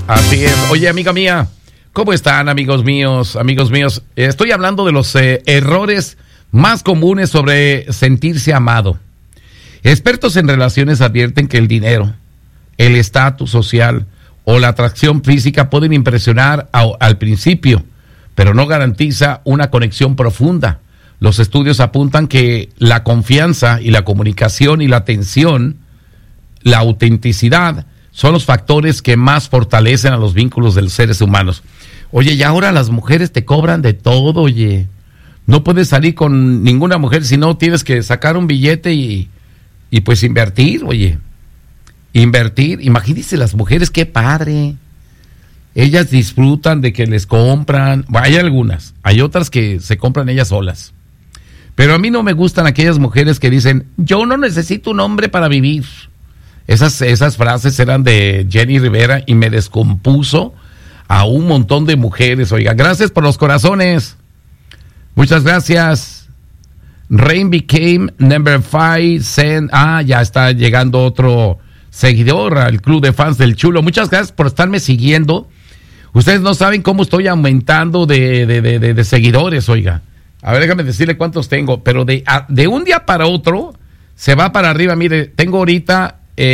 Así es. Oye, amiga mía, ¿cómo están, amigos míos? Amigos míos, estoy hablando de los errores más comunes sobre sentirse amado. Expertos en relaciones advierten que el dinero, el estatus social o la atracción física pueden impresionar al principio, pero no garantiza una conexión profunda. Los estudios apuntan que la confianza y la comunicación y la atención, la autenticidad, son los factores que más fortalecen a los vínculos de los seres humanos. Oye, y ahora las mujeres te cobran de todo, oye. No puedes salir con ninguna mujer si no tienes que sacar un billete y pues invertir, oye. Invertir. Imagínense las mujeres, qué padre. Ellas disfrutan de que les compran. Hay algunas, hay otras que se compran ellas solas. Pero a mí no me gustan aquellas mujeres que dicen, yo no necesito un hombre para vivir. Esas frases eran de Jenny Rivera y me descompuso a un montón de mujeres. Oiga, gracias por los corazones. Muchas gracias. Rain became number 5. Ya está llegando otro seguidor al club de fans del Chulo. Muchas gracias por estarme siguiendo. Ustedes no saben cómo estoy aumentando de seguidores, oiga. A ver, déjame decirle cuántos tengo. Pero de un día para otro se va para arriba. Mire, tengo ahorita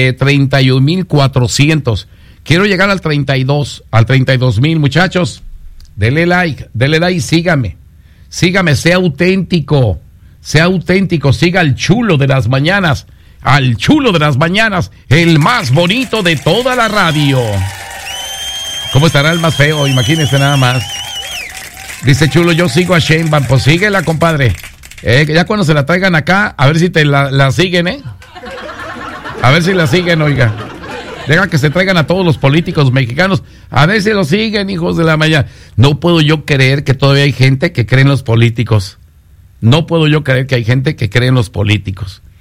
31,400. Quiero llegar al 32,000, muchachos. Dele like, sígame, sea auténtico, siga al Chulo de las mañanas, el más bonito de toda la radio. ¿Cómo estará el más feo? Imagínense nada más. Dice Chulo, yo sigo a Sheinbaum. Pues síguela, compadre. Ya cuando se la traigan acá, a ver si te la siguen, a ver si la siguen, oiga. Deja que se traigan a todos los políticos mexicanos. A ver si lo siguen, hijos de la mañana. No puedo yo creer que todavía hay gente que cree en los políticos. No puedo yo creer que hay gente que cree en los políticos.